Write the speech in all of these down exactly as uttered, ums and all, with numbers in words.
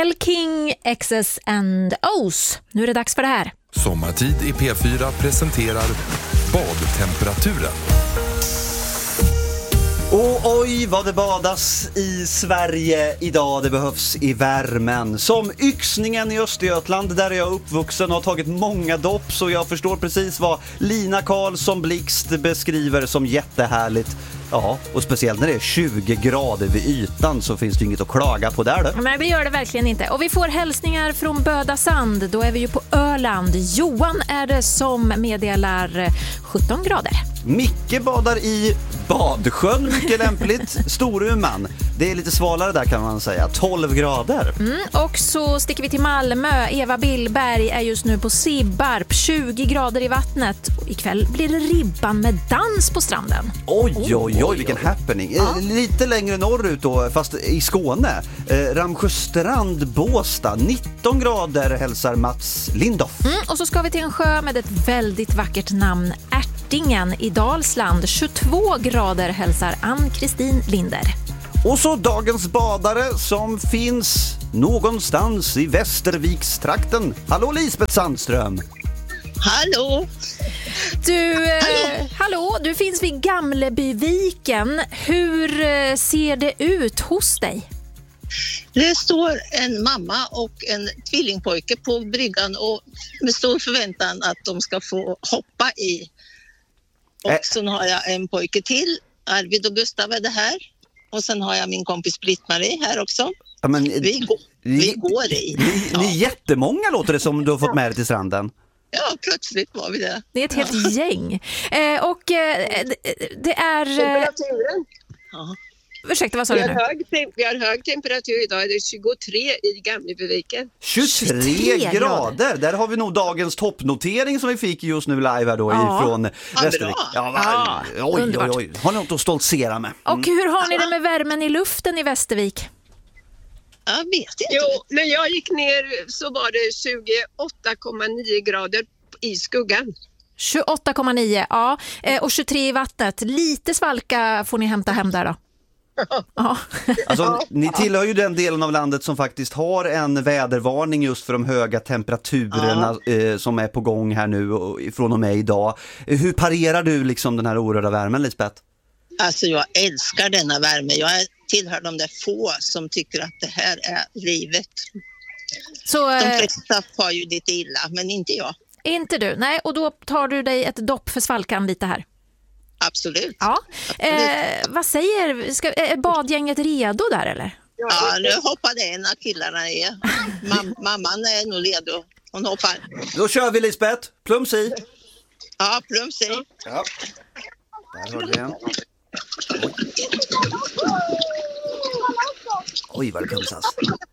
Elle King, X S and O's. Nu är det dags för det här. Sommartid i P fyra presenterar badtemperaturen. Och oj vad det badas i Sverige idag, det behövs i värmen. Som Yxningen i Östergötland där jag är uppvuxen och har tagit många dopp, så jag förstår precis vad Lina Karlsson Blixt beskriver som jättehärligt. Ja, och speciellt när det är tjugo grader vid ytan så finns det inget att klaga på där då. Men det gör det verkligen inte. Och vi får hälsningar från Bödasand, då är vi ju på Öland. Johan är det som meddelar sjutton grader. Micke badar i Badsjön, mycket lämpligt. Storuman, det är lite svalare där kan man säga, tolv grader. Mm, och så sticker vi till Malmö. Eva Billberg är just nu på Sibbarp, tjugo grader i vattnet. Och ikväll blir det ribban med dans på stranden. Oj, oj, oj, vilken happening. Ja. Lite längre norrut då, fast i Skåne. Eh, Ramsjöstrand, Båstad, nitton grader hälsar Mats Lindhoff. Mm, och så ska vi till en sjö med ett väldigt vackert namn, Ärtingen i Dalsland. tjugotvå grader hälsar Ann-Kristin Linder. Och så dagens badare som finns någonstans i Västervikstrakten. Hallå Lisbeth Sandström. Hallå. Du, eh, hallå. hallå, du finns vid Gamlebyviken. Hur eh, ser det ut hos dig? Det står en mamma och en tvillingpojke på bryggan och med stor förväntan att de ska få hoppa i. Och sen har jag en pojke till, Arvid och Gustav är det här. Och sen har jag min kompis Britt-Marie här också. Ja, men, vi, går, ni, vi går i. Ni, ja. ni är jättemånga låter det som du har fått med dig till stranden. Ja, plötsligt var vi det. Det är ett helt ja. gäng. Eh, och eh, det är... Temperaturen. Ja. Ursäkta, vad sa du nu? Hög, vi har hög temperatur idag, det är tjugotre i Gamlebyviken. tjugotre grader, där har vi nog dagens toppnotering som vi fick just nu live här då ja. ifrån ja, Västervik. Ja, ja, oj, oj, oj. Har ni något att stoltsera med? Mm. Och hur har ni det med värmen i luften i Västervik? Jag vet inte. Jo, när jag gick ner så var det tjugoåtta komma nio grader i skuggan. tjugoåtta komma nio, ja. Och tjugotre i vattnet. Lite svalka får ni hämta hem där då. Ja. Alltså, ni tillhör ju den delen av landet som faktiskt har en vädervarning just för de höga temperaturerna ja. eh, som är på gång här nu och, från och med idag. Hur parerar du liksom den här oerhörda värmen, Lisbeth? Alltså jag älskar denna värme. Jag tillhör de där få som tycker att det här är livet. Så, de flesta har ju lite illa, men inte jag. Inte du? Nej, och då tar du dig ett dopp för svalkan lite här. Absolut. Ja. Eh, vad säger, ska, är badgänget redo där eller? Ja, nu hoppade en av killarna ner. Mam- mamman är nog redo. Hon hoppar. Då kör vi Lisbeth. Plums i. Ja, plums i. Ja. Där har vi en. Oj. Oj, vad det plumsas.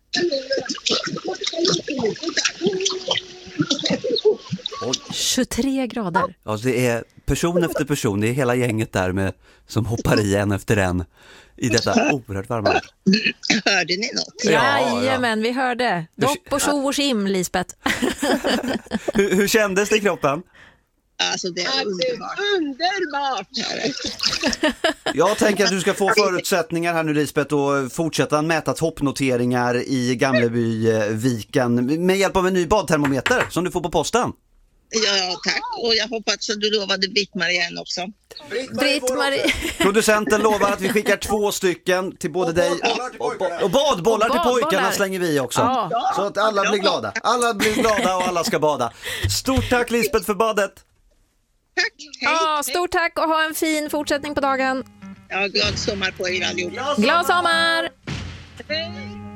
Oj. tjugotre grader. Ja, det är person efter person. Det är hela gänget där med, som hoppar i en efter en i detta oerhört varma. Hörde ni något? Jajamän, vi hörde. Dopp och tjo och sim, Lisbeth. hur, hur kändes det i kroppen? Alltså det är underbart. Underbart. Jag tänker att du ska få förutsättningar här nu Lisbeth och fortsätta mäta toppnoteringar i Gamlebyviken med hjälp av en ny badtermometer som du får på posten. Ja, tack. Och jag hoppas att du lovade Britt-Marie igen också. Britt-Marie. Producenten lovar att vi skickar två stycken till både dig och, och, och badbollar till pojkarna slänger vi också. Ja. Så att alla blir glada. Alla blir glada och alla ska bada. Stort tack Lisbeth för badet. Tack. Hej. Ja, stort tack och ha en fin fortsättning på dagen. Ja, glad sommar på er allihop. Glad sommar. Hej.